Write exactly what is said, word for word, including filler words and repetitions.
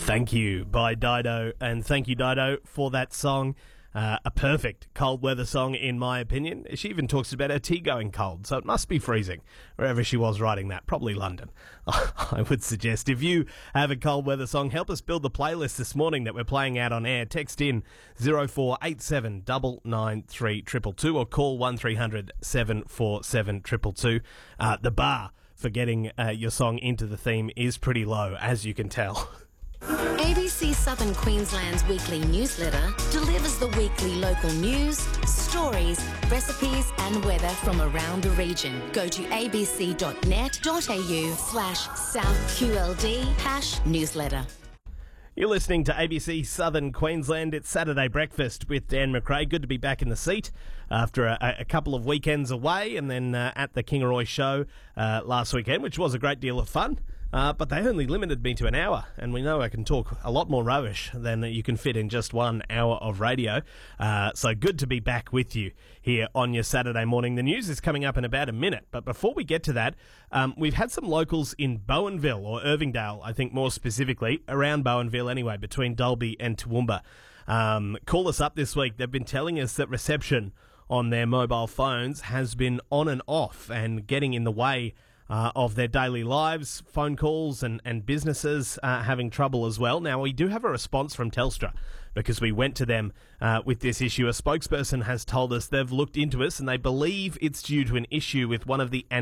Thank You by Dido, and thank you, Dido, for that song. Uh, a perfect cold weather song, in my opinion. She even talks about her tea going cold, so it must be freezing wherever she was writing that. Probably London, I would suggest. If you have a cold weather song, help us build the playlist this morning that we're playing out on air. Text in zero four eight seven nine nine three two two two or call one three hundred seven four seven two two two. Uh, the bar for getting uh, your song into the theme is pretty low, as you can tell. A B C Southern Queensland's weekly newsletter delivers the weekly local news, stories, recipes and weather from around the region. Go to abc.net.au slash southqld hash newsletter. You're listening to A B C Southern Queensland. It's Saturday Breakfast with Dan McRae. Good to be back in the seat after a, a couple of weekends away and then uh, at the Kingaroy show uh, last weekend, which was a great deal of fun. Uh, but they only limited me to an hour, and we know I can talk a lot more rubbish than you can fit in just one hour of radio. Uh, so good to be back with you here on your Saturday morning. The news is coming up in about a minute, but before we get to that, um, we've had some locals in Bowenville, or Irvingdale, I think more specifically, around Bowenville anyway, between Dalby and Toowoomba. Um, call us up this week. They've been telling us that reception on their mobile phones has been on and off and getting in the way Uh, of their daily lives, phone calls and, and businesses uh, having trouble as well. Now, we do have a response from Telstra because we went to them uh, with this issue. A spokesperson has told us they've looked into us and they believe it's due to an issue with one of the